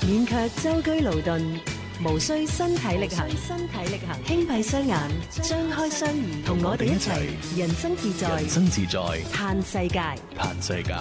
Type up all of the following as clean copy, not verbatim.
免卻舟車勞頓，無需身體力行，輕閉雙眼，張開雙耳，同我哋一齊人生自在，嘆世界。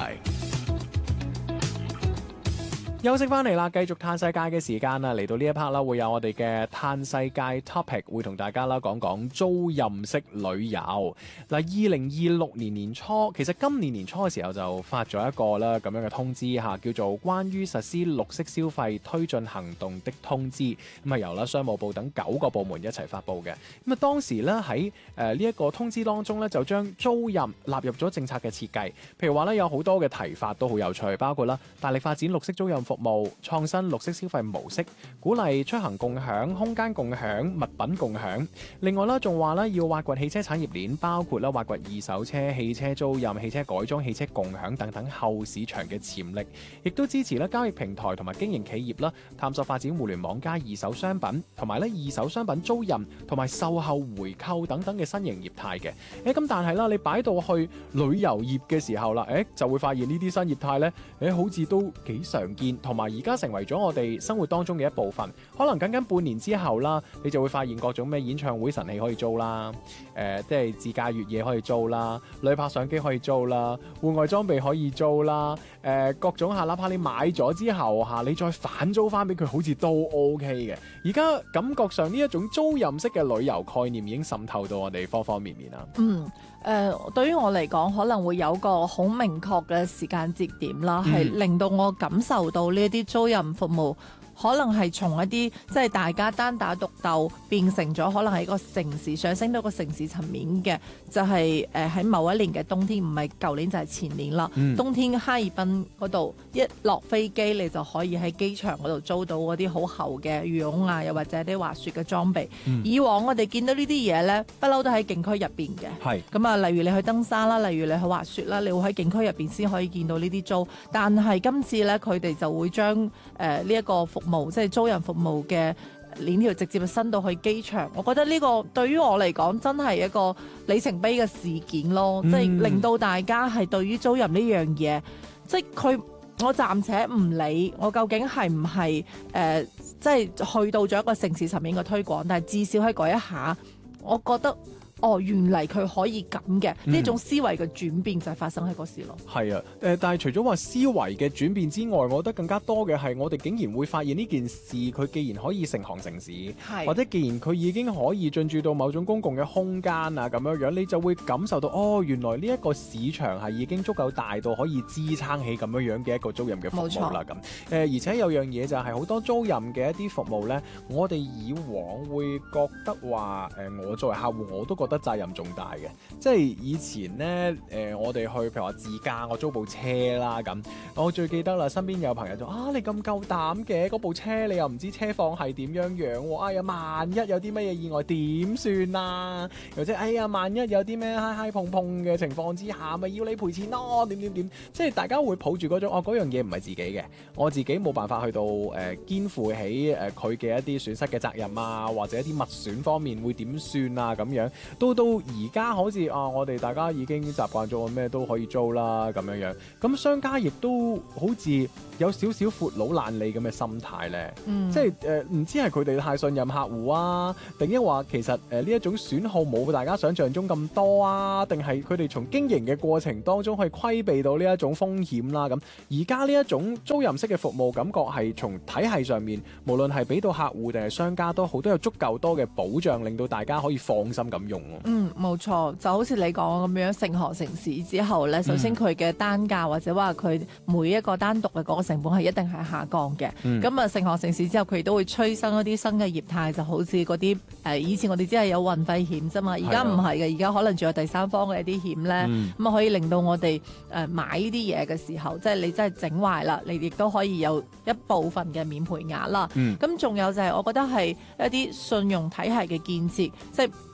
休息翻嚟啦，繼續嘆世界嘅時間啦，嚟到呢一 part 啦，會有我哋嘅嘆世界 topic， 會同大家啦講講租賃式旅遊。嗱，2026年年初，其實今年年初嘅時候就發咗一個啦咁樣嘅通知嚇，叫做關於實施綠色消費推進行動的通知，咁啊由啦商務部等9個部門一齊發布嘅。咁啊當時咧喺呢一個通知當中咧，就將租賃納入咗政策嘅設計，譬如話咧有好多嘅提法都好有趣，包括啦大力發展綠色租賃服務，創新綠色消費模式，鼓勵出行共享、空間共享、物品共享。另外啦，仲話咧要挖掘汽車產業鏈，包括啦挖掘二手車、汽車租賃、汽車改裝、汽車共享等等後市場嘅潛力，亦都支持咧交易平台同埋經營企業啦，探索發展互聯網加二手商品，同埋咧二手商品租賃同埋售後回購等等嘅新型業態嘅。咁但係啦，你擺到去旅遊業嘅時候啦，就會發現呢啲新業態咧，好似都幾常見。同埋而家成為咗我哋生活當中嘅一部分，可能僅僅半年之後啦，你就會發現各種咩演唱會神器可以租啦，即係自駕越野可以租啦，旅拍相機可以租啦，戶外裝備可以租啦，各種哪怕你買咗之後你再反租翻俾佢，好似都 OK 嘅。而家感覺上呢一種租賃式嘅旅遊概念已經滲透到我哋方方面面啦。 對於我嚟講，可能會有個好明確嘅時間節點啦，係令到我感受到呢一啲租賃服務可能係從一啲即係大家單打獨鬥變成咗可能係一個城市上升到個城市層面嘅，就係喺某一年嘅冬天，唔係舊年就係前年啦。冬天哈爾濱嗰度一落飛機，你就可以喺機場嗰度租到嗰啲好厚嘅羽絨啊，又或者啲滑雪嘅裝備。以往我哋見到呢啲嘢呢，不嬲都喺景區入邊嘅。係咁啊，例如你去登山啦，例如你去滑雪啦，你會喺景區入邊先可以見到呢啲租。但係今次呢，佢哋就會將呢一個服務即係租賃服務嘅鏈條直接伸到去機場，我覺得呢個對於我嚟講真係一個里程碑嘅事件咯，即係令到大家係對於租賃呢樣嘢，即係我暫且唔理我究竟係唔係即係去到咗一個城市層面嘅推廣，但係至少喺嗰一下，我覺得原嚟佢可以咁嘅呢種思維嘅轉變就係發生喺嗰時咯。係啊， 但係除咗話思維嘅轉變之外，我覺得更加多嘅係我哋竟然會發現呢件事，佢既然可以成行成市，或者既然佢已經可以進駐到某種公共嘅空間啊咁樣，你就會感受到原來呢一個市場係已經足夠大到可以支撐起咁樣嘅一個租賃嘅服務啦咁。而且有樣嘢就係好多租賃嘅一啲服務呢，我哋以往會覺得話我作為客戶我都覺得責任重大嘅，即係以前呢，我哋去譬如話自駕，我租部車啦咁，我最記得啦，身邊有朋友就你咁夠膽嘅，嗰部車你又唔知車況係點樣，哎呀萬一有啲乜嘢意外點算啊？或者哎呀萬一有啲咩嗨碰碰嘅情況之下，咪要你賠錢咯？點，即係大家會抱住嗰種嗰樣嘢唔係自己嘅，我自己冇辦法去到肩負起佢嘅一啲損失嘅責任啊，或者一啲物損方面會點算啊咁樣。到而家好似我哋大家已經習慣咗咩都可以租啦咁樣，咁商家亦都好似有少少闊佬懶理咁嘅心態咧，即係唔知係佢哋太信任客戶啊，定抑或其實呢一種損耗冇大家想象中咁多啊，定係佢哋從經營嘅過程當中去規避到呢一種風險啦咁。而家呢一種租賃式嘅服務感覺係從體系上面，無論係俾到客戶定係商家都好，都有足夠多嘅保障，令到大家可以放心咁用。 冇錯，就好似你講咁樣，成行成市之後咧，首先佢嘅單價或者話佢每一個單獨嘅嗰個成本係一定係下降嘅。咁成行成市之後，佢亦都會催生一啲新嘅業態，就好似嗰啲以前我哋只係有運費險啫嘛，而家唔係嘅，而家可能仲有第三方嘅一啲險咧，咁可以令到我哋買呢啲嘢嘅時候，即係你真係整壞啦，你亦都可以有一部分嘅免賠額啦。咁仲有就係我覺得係一啲信用體系嘅建設，即係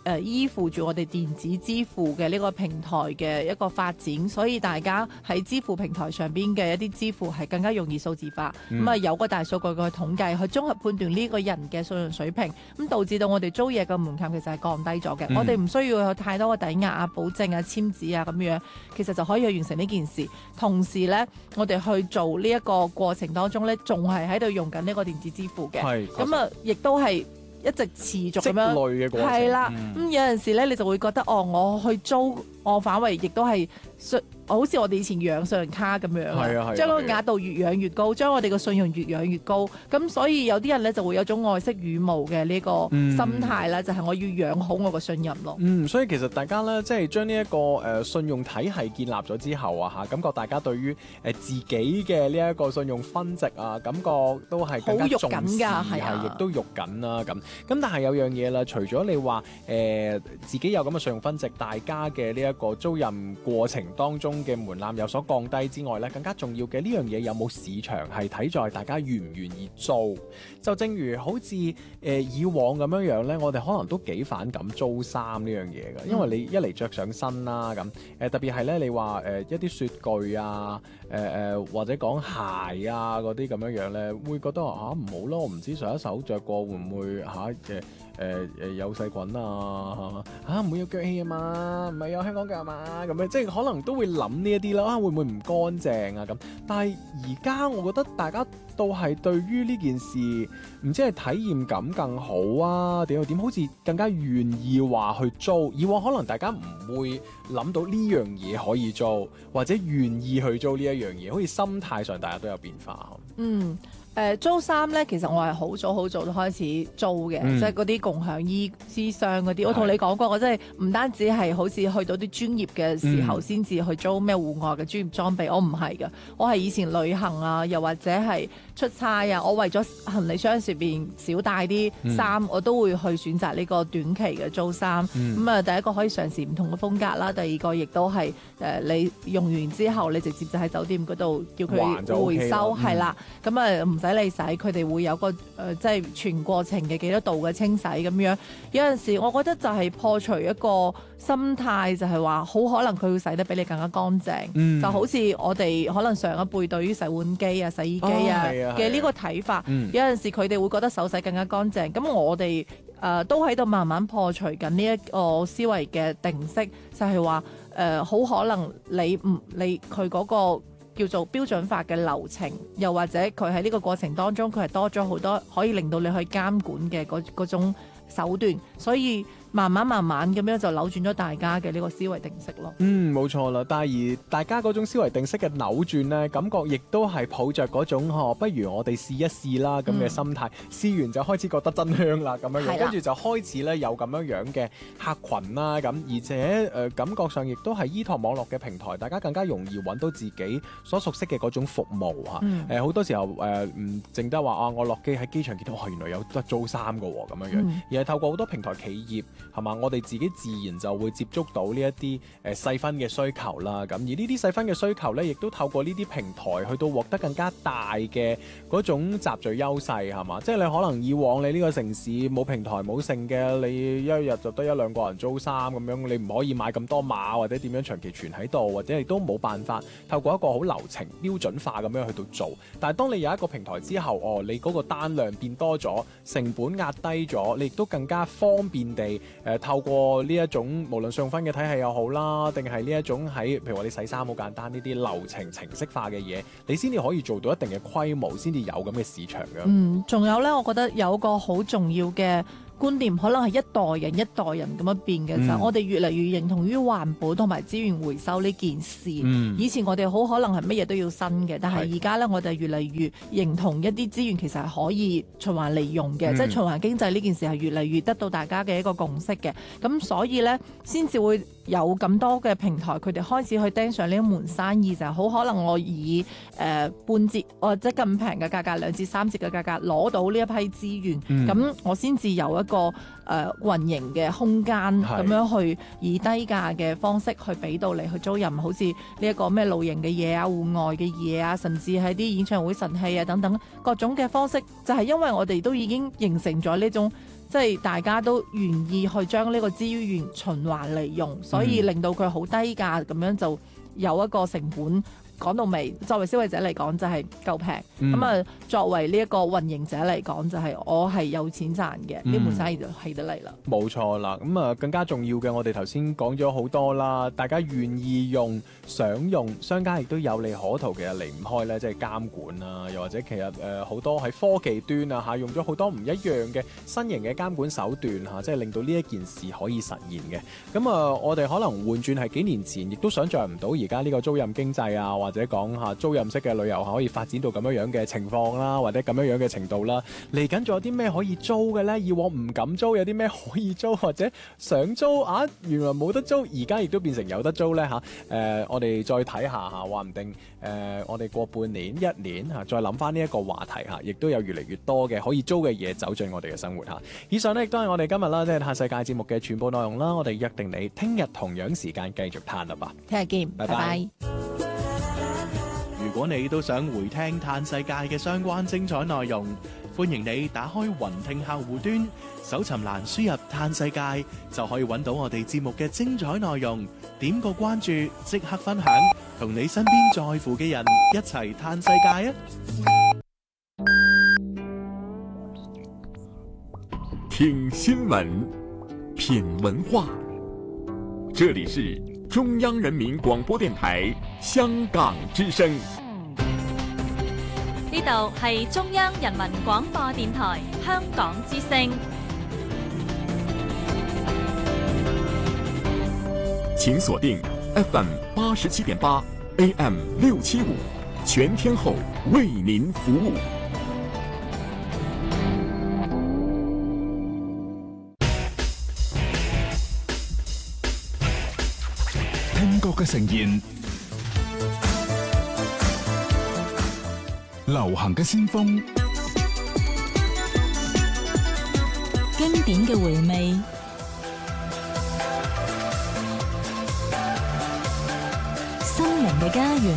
依附住我哋電子支付嘅呢個平台嘅一個發展，所以大家喺支付平台上邊嘅一啲支付係更加容易數字化。咁啊有個大數據去統計，去綜合判斷呢個人嘅信用水平，咁導致到我哋租嘢嘅門檻其實係降低咗嘅。我哋唔需要有太多嘅抵押啊、保證啊、簽字啊咁樣，其實就可以去完成呢件事。同時咧，我哋去做呢一個過程當中咧，仲係喺度用緊呢個電子支付嘅。咁啊，亦都係一直持續咁樣積累嘅過程。 係啦，咁有陣時咧，你就會覺得我去租我範圍亦都係好似我哋以前養信用卡咁樣，將個額度越養越高，將我哋嘅信用越養越高。咁所以有啲人咧就會有種愛惜羽毛嘅呢個心態啦，就係我要養好我個信任咯。 所以其實大家咧，即係將呢一個信用體系建立咗之後啊，感覺大家對於自己嘅呢一個信用分值啊，感覺都係更加重視，係亦都喐緊啦咁。咁但係有樣嘢啦，除咗你話自己有咁嘅信用分值，大家嘅呢一個租賃過程當中嘅門檻有所降低之外咧，更加重要嘅呢樣嘢有冇市場係睇在大家願唔願意租。就正如好似以往咁樣咧，我哋可能都幾反感租衫呢樣嘢嘅，因為你一嚟着上身啦咁，特別係咧你話一啲雪具啊，或者講鞋啊嗰啲咁樣咧，會覺得唔好咯，我唔知上一手着過會唔會有細菌啊，唔會有腳氣啊嘛，唔係有香港腳啊嘛，咁樣即係可能都會諗呢一啲啦，會唔會唔乾淨啊咁？但係而家我覺得大家都係對於呢件事，唔知係體驗感更好啊，點好似更加願意話去租。以往可能大家唔會諗到呢樣嘢可以租，或者願意去租呢一樣嘢，好似心態上大家都有變化。 租衫咧，其實我係好早都開始租嘅，即係嗰啲共享衣之箱嗰啲。我同你講過，我真係唔單止係好似去到啲專業嘅時候先至去租咩戶外嘅專業裝備，我唔係㗎。我係以前旅行啊，又或者係出差啊，我為咗行李箱上邊少帶啲衫，我都會去選擇呢個短期嘅租衫。咁啊，第一個可以嘗試唔同嘅風格啦，第二個亦都係你用完之後，你直接就喺酒店嗰度叫佢回收，係啦。咁啊唔使你洗，佢哋會有個即係全過程嘅幾多度嘅清洗咁樣。有陣時我覺得就係破除一個心態，就係話好可能佢會洗得比你更加乾淨。就好似我哋可能上一輩對於洗碗機啊、洗衣機啊嘅呢個睇法，有陣時佢哋會覺得手洗更加乾淨。咁我哋都喺度慢慢破除緊呢一個思維嘅定式，就係話好可能你佢嗰個叫做標準化嘅流程，又或者佢喺呢個過程當中，佢係多咗好多可以令到你去監管嘅嗰種手段，所以慢慢咁樣就扭轉咗大家嘅呢個思維定式咯。 冇錯啦。但係而大家嗰種思維定式嘅扭轉呢，感覺亦都係抱着嗰種不如我哋試一試啦咁嘅心態。試完就開始覺得真香啦咁樣，跟住就開始咧有咁樣嘅客群啦咁，而且感覺上亦都係依託網絡嘅平台，大家更加容易揾到自己所熟悉嘅嗰種服務嚇。好多時候唔淨得話我落機喺機場見到原來有得租衫㗎喎咁樣，而係透過好多平台企業係嘛，我哋自己自然就會接觸到呢一啲細分嘅需求啦。咁而呢啲細分嘅需求咧，亦都透過呢啲平台去到獲得更加大嘅嗰種集聚優勢係嘛。即係你可能以往你呢個城市冇平台冇剩嘅，你一日就得一兩個人租衫咁樣，你唔可以買咁多碼或者點樣長期存喺度，或者亦都冇辦法透過一個好流程標準化咁樣去到做。但係當你有一個平台之後，你嗰個單量變多咗，成本壓低咗，你亦都更加方便地透過呢一種無論信用分嘅體系又好啦，定係呢一種喺譬如話你洗衫好簡單呢啲流程程式化嘅嘢，你先至可以做到一定嘅規模，先至有咁嘅市場嘅。 仲有呢，我覺得有個好重要嘅觀念，可能係一代人一代人咁樣變嘅，就我哋越嚟越認同於環保同埋資源回收呢件事。以前我哋好可能係乜嘢都要新嘅，但係而家呢，我哋越嚟越認同一啲資源其實係可以循環利用嘅，即係循環經濟呢件事係越嚟越得到大家嘅一個共識嘅。咁所以呢，先至會有咁多嘅平台，佢哋開始去盯上呢一門生意，就係好可能我以半折或者咁平嘅價格，2至3折嘅價格攞到呢一批資源，咁我先至有一個運營嘅空間，咁樣去以低價嘅方式去俾到你去租賃，好似呢一個咩露營嘅嘢啊、戶外嘅嘢啊，甚至係啲演唱會神器啊等等各種嘅方式，就係因為我哋都已經形成咗呢種即係大家都願意去將呢個資源循環利用，所以令到佢好低價咁樣就有一個成本。講到尾，作為消費者嚟講就係夠平，咁啊作為呢一個運營者嚟講就係我係有錢賺嘅，呢門生意就起得嚟啦。 冇錯啦，咁啊更加重要嘅，我哋頭先講咗好多啦，大家願意用、想用，商家亦都有利可圖，其實離唔開咧，即係監管啊，又或者其實好多喺科技端啊嚇，用咗好多唔一樣嘅新型嘅監管手段嚇，即係令到呢一件事可以實現嘅。咁我哋可能換轉係幾年前，亦都想像唔到而家呢個租賃經濟啊，或者講下租賃式嘅旅遊可以發展到咁樣嘅情況啦，或者咁樣嘅程度啦。嚟緊仲有啲咩可以租嘅呢？以往唔敢租，有啲咩可以租，或者想租啊？原來冇得租，而家亦都變成有得租呢。我哋再睇下嚇，話唔定我哋過半年、一年嚇，再諗翻呢一個話題嚇，亦都有越嚟越多嘅可以租嘅嘢走進我哋嘅生活嚇。以上呢，亦都係我哋今日啦，即係嘆世界節目嘅全部內容啦。我哋約定你聽日同樣時間繼續嘆啦吧。 聽日見，拜拜。 如果你都想回聽嘆世界嘅相關精彩內容，歡迎你打開雲聽客戶端，搜尋欄輸入嘆世界，就可以揾到我哋節目嘅精彩內容。點個關注，即刻分享，同你身邊在乎嘅人一齊嘆世界啊！ 聽新聞，品文化，這裡是中央人民廣播電台香港之聲。 呢度係中央人民廣播電台香港之聲。 請鎖定 FM 87.8 AM 675，全天候為您服務。 聽覺嘅盛宴，流行嘅先鋒， 經典嘅回味，心靈嘅家園。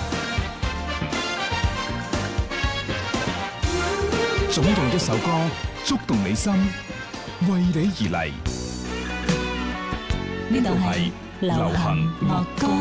總有一首歌觸動你心，為你而嚟。 呢度係流行樂歌。